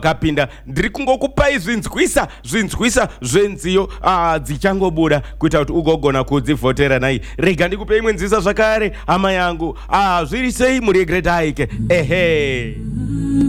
kapinda ndiri kungokupai zvinzwisa zvenziyo dzichangobuda kuita kuti ugogona kudzivhotera nai. Rega ndikupei imwe nzisa zvakare hama yangu. Zviri sei muri eGreat Hike? Ehe.